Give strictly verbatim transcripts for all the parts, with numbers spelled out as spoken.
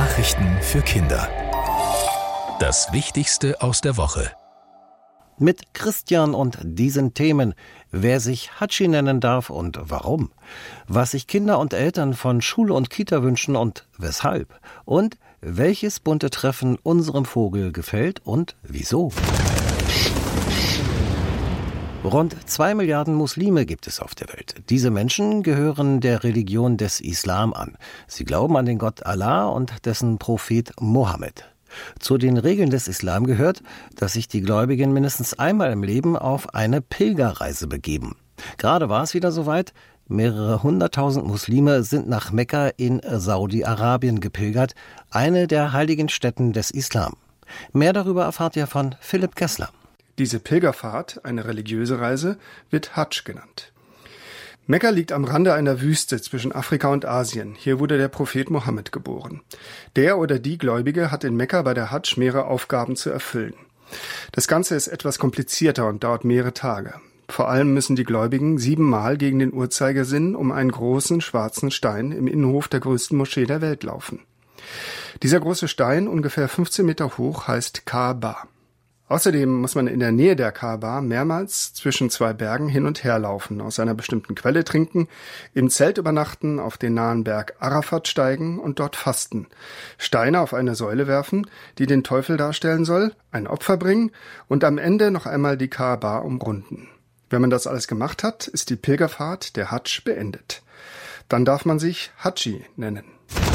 Nachrichten für Kinder. Das Wichtigste aus der Woche. Mit Christian und diesen Themen: Wer sich Hatschi nennen darf und warum, was sich Kinder und Eltern von Schule und Kita wünschen und weshalb, und welches bunte Treffen unserem Vogel gefällt und wieso. Rund zwei Milliarden Muslime gibt es auf der Welt. Diese Menschen gehören der Religion des Islam an. Sie glauben an den Gott Allah und dessen Prophet Mohammed. Zu den Regeln des Islam gehört, dass sich die Gläubigen mindestens einmal im Leben auf eine Pilgerreise begeben. Gerade war es wieder soweit. Mehrere hunderttausend Muslime sind nach Mekka in Saudi-Arabien gepilgert, eine der heiligen Stätten des Islam. Mehr darüber erfahrt ihr von Philipp Kessler. Diese Pilgerfahrt, eine religiöse Reise, wird Hadsch genannt. Mekka liegt am Rande einer Wüste zwischen Afrika und Asien. Hier wurde der Prophet Mohammed geboren. Der oder die Gläubige hat in Mekka bei der Hadsch mehrere Aufgaben zu erfüllen. Das Ganze ist etwas komplizierter und dauert mehrere Tage. Vor allem müssen die Gläubigen siebenmal gegen den Uhrzeigersinn um einen großen schwarzen Stein im Innenhof der größten Moschee der Welt laufen. Dieser große Stein, ungefähr fünfzehn Meter hoch, heißt Kaaba. Außerdem muss man in der Nähe der Kaaba mehrmals zwischen zwei Bergen hin und her laufen, aus einer bestimmten Quelle trinken, im Zelt übernachten, auf den nahen Berg Arafat steigen und dort fasten, Steine auf eine Säule werfen, die den Teufel darstellen soll, ein Opfer bringen und am Ende noch einmal die Kaaba umrunden. Wenn man das alles gemacht hat, ist die Pilgerfahrt, der Hadsch, beendet. Dann darf man sich Hatschi nennen.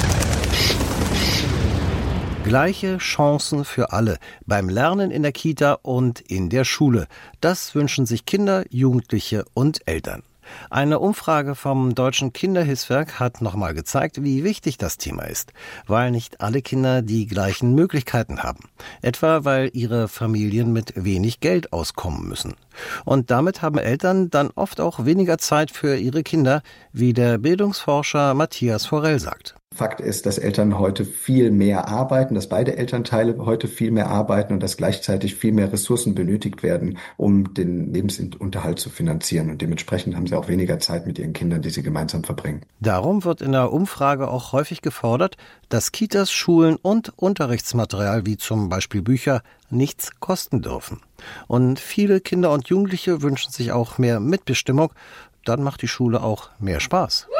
Gleiche Chancen für alle beim Lernen in der Kita und in der Schule. Das wünschen sich Kinder, Jugendliche und Eltern. Eine Umfrage vom Deutschen Kinderhilfswerk hat nochmal gezeigt, wie wichtig das Thema ist, weil nicht alle Kinder die gleichen Möglichkeiten haben. Etwa, weil ihre Familien mit wenig Geld auskommen müssen. Und damit haben Eltern dann oft auch weniger Zeit für ihre Kinder, wie der Bildungsforscher Matthias Forell sagt. Fakt ist, dass Eltern heute viel mehr arbeiten, dass beide Elternteile heute viel mehr arbeiten und dass gleichzeitig viel mehr Ressourcen benötigt werden, um den Lebensunterhalt zu finanzieren. Und dementsprechend haben sie auch weniger Zeit mit ihren Kindern, die sie gemeinsam verbringen. Darum wird in der Umfrage auch häufig gefordert, dass Kitas, Schulen und Unterrichtsmaterial wie zum Beispiel Bücher nichts kosten dürfen. Und viele Kinder und Jugendliche wünschen sich auch mehr Mitbestimmung. Dann macht die Schule auch mehr Spaß.